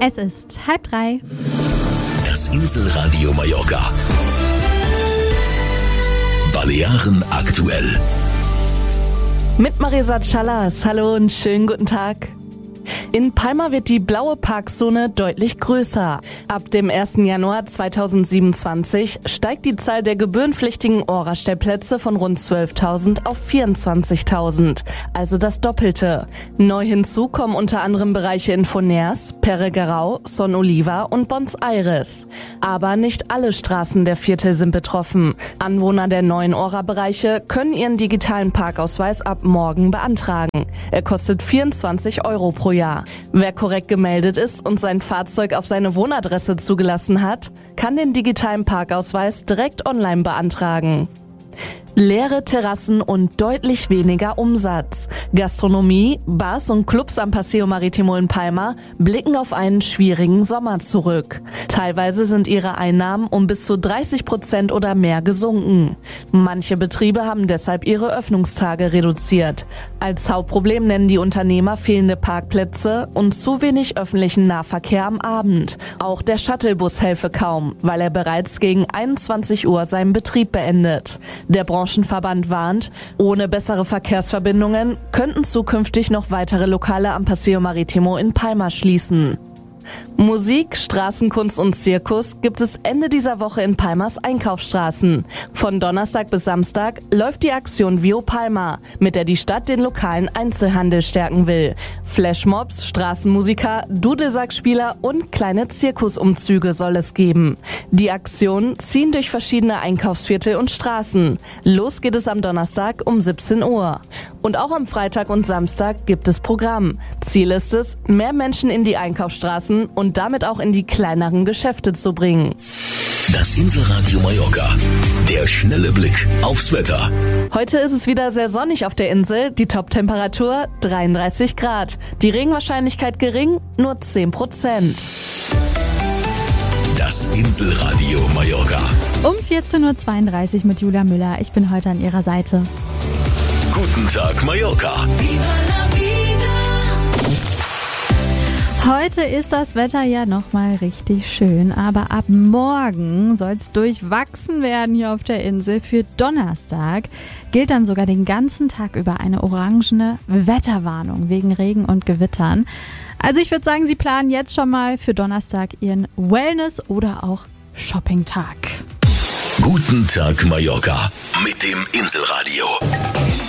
Es ist 2:30. Das Inselradio Mallorca. Balearen aktuell. Mit Marisa Callas. Hallo und schönen guten Tag. In Palma wird die blaue Parkzone deutlich größer. Ab dem 1. Januar 2027 steigt die Zahl der gebührenpflichtigen Ora-Stellplätze von rund 12.000 auf 24.000, also das Doppelte. Neu hinzu kommen unter anderem Bereiche in Foners, Pereguerau, Son Oliva und Bons Aires. Aber nicht alle Straßen der Viertel sind betroffen. Anwohner der neuen Ora-Bereiche können ihren digitalen Parkausweis ab morgen beantragen. Er kostet 24 € pro Jahr. Wer korrekt gemeldet ist und sein Fahrzeug auf seine Wohnadresse zugelassen hat, kann den digitalen Parkausweis direkt online beantragen. Leere Terrassen und deutlich weniger Umsatz. Gastronomie, Bars und Clubs am Paseo Marítimo in Palma blicken auf einen schwierigen Sommer zurück. Teilweise sind ihre Einnahmen um bis zu 30% oder mehr gesunken. Manche Betriebe haben deshalb ihre Öffnungstage reduziert. Als Hauptproblem nennen die Unternehmer fehlende Parkplätze und zu wenig öffentlichen Nahverkehr am Abend. Auch der Shuttlebus helfe kaum, weil er bereits gegen 21 Uhr seinen Betrieb beendet. Der Branchenverband warnt, ohne bessere Verkehrsverbindungen könnten zukünftig noch weitere Lokale am Paseo Marítimo in Palma schließen. Musik, Straßenkunst und Zirkus gibt es Ende dieser Woche in Palmas Einkaufsstraßen. Von Donnerstag bis Samstag läuft die Aktion Vio Palma, mit der die Stadt den lokalen Einzelhandel stärken will. Flashmobs, Straßenmusiker, Dudelsackspieler und kleine Zirkusumzüge soll es geben. Die Aktionen ziehen durch verschiedene Einkaufsviertel und Straßen. Los geht es am Donnerstag um 17 Uhr. Und auch am Freitag und Samstag gibt es Programm. Ziel ist es, mehr Menschen in die Einkaufsstraßen und damit auch in die kleineren Geschäfte zu bringen. Das Inselradio Mallorca. Der schnelle Blick aufs Wetter. Heute ist es wieder sehr sonnig auf der Insel. Die Toptemperatur 33 Grad. Die Regenwahrscheinlichkeit gering, nur 10%. Das Inselradio Mallorca. Um 14:32 Uhr mit Julia Müller. Ich bin heute an Ihrer Seite. Guten Tag Mallorca. Heute ist das Wetter ja nochmal richtig schön, aber ab morgen soll es durchwachsen werden hier auf der Insel. Für Donnerstag gilt dann sogar den ganzen Tag über eine orangene Wetterwarnung wegen Regen und Gewittern. Also ich würde sagen, Sie planen jetzt schon mal für Donnerstag Ihren Wellness- oder auch Shopping-Tag. Guten Tag Mallorca mit dem Inselradio.